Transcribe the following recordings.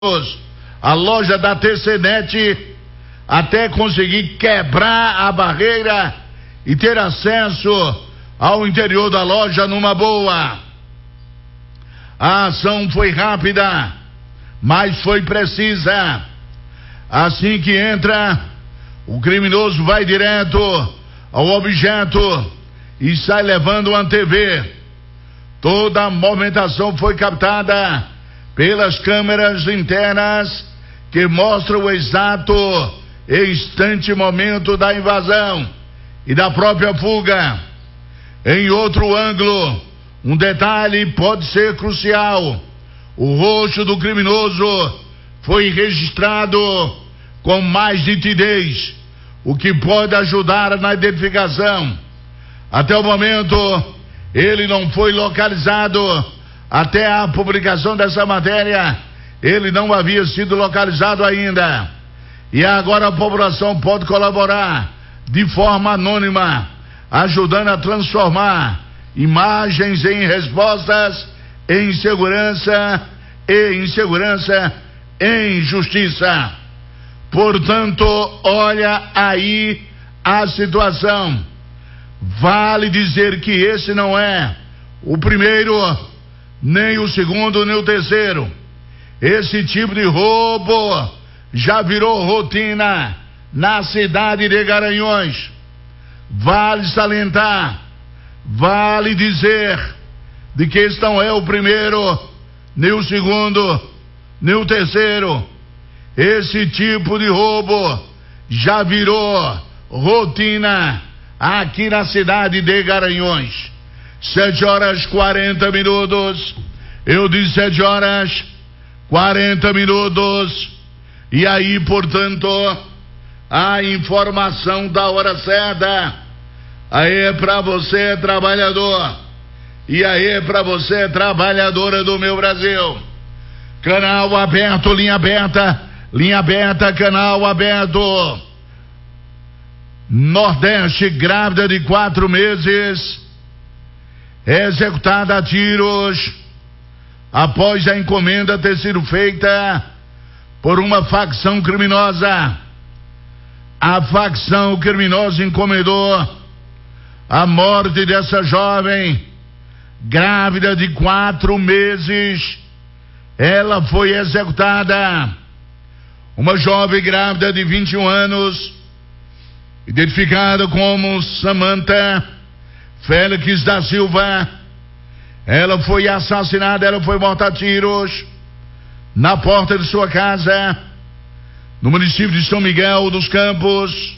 a loja da TCNet até conseguir quebrar a barreira e ter acesso ao interior da loja numa boa. A ação foi rápida, mas foi precisa. Assim que entra, o criminoso vai direto ao objeto e sai levando uma TV. Toda a movimentação foi captada pelas câmeras internas que mostram o exato e instante momento da invasão e da própria fuga. Em outro ângulo, um detalhe pode ser crucial: o rosto do criminoso foi registrado com mais nitidez, o que pode ajudar na identificação. Até o momento, ele não foi localizado. Até a publicação dessa matéria, ele não havia sido localizado ainda. E agora a população pode colaborar de forma anônima, ajudando a transformar imagens em respostas, em segurança e insegurança em justiça. Portanto, olha aí a situação. Vale dizer que esse não é o primeiro, nem o segundo, nem o terceiro. Esse tipo de roubo já virou rotina na cidade de Garanhuns. Vale salientar, vale dizer de que esse não é o primeiro, nem o segundo, nem o terceiro. Esse tipo de roubo já virou rotina aqui na cidade de Garanhuns. 7h40. Eu disse 7h40. E aí, portanto, a informação da hora certa. Aí para você, trabalhador. E aí para você, trabalhadora do meu Brasil. Canal aberto, linha aberta. Linha aberta, canal aberto. Nordeste, grávida de 4 meses, executada a tiros após a encomenda ter sido feita por uma facção criminosa. A facção criminosa encomendou a morte dessa jovem, grávida de 4 meses. Ela foi executada. Uma jovem grávida de 21 anos, identificada como Samantha Félix da Silva. Ela foi assassinada, ela foi morta a tiros na porta de sua casa, no município de São Miguel dos Campos,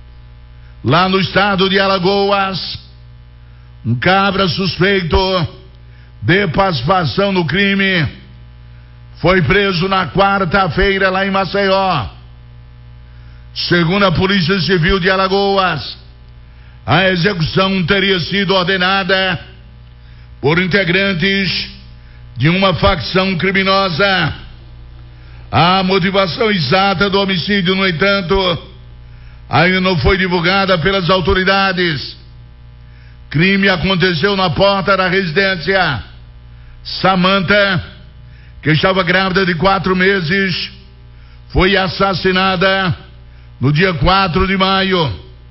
lá no estado de Alagoas. Um cabra suspeito de participação no crime foi preso na quarta-feira lá em Maceió. Segundo a Polícia Civil de Alagoas, a execução teria sido ordenada por integrantes de uma facção criminosa. A motivação exata do homicídio, no entanto, ainda não foi divulgada pelas autoridades. Crime aconteceu na porta da residência. Samantha, que estava grávida de 4 meses, foi assassinada no dia 4 de maio.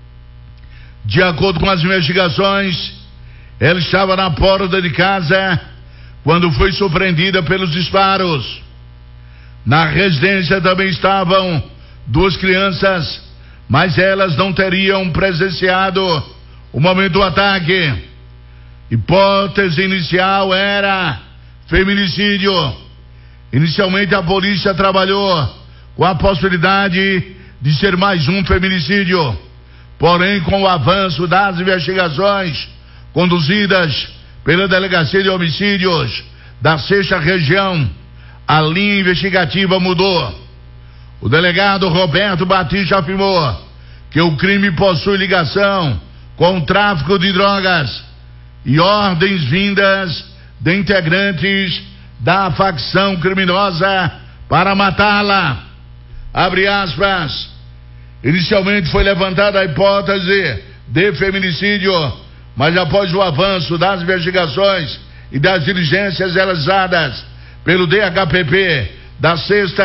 De acordo com as investigações, ela estava na porta de casa quando foi surpreendida pelos disparos. Na residência também estavam 2 crianças, mas elas não teriam presenciado o momento do ataque. Hipótese inicial era feminicídio. Inicialmente a polícia trabalhou com a possibilidade de ser mais um feminicídio. Porém, com o avanço das investigações conduzidas pela Delegacia de Homicídios da 6ª Região, a linha investigativa mudou. O delegado Roberto Batista afirmou que o crime possui ligação com o tráfico de drogas e ordens vindas de integrantes da facção criminosa para matá-la. Abre aspas. Inicialmente foi levantada a hipótese de feminicídio, mas após o avanço das investigações e das diligências realizadas pelo DHPP, da sexta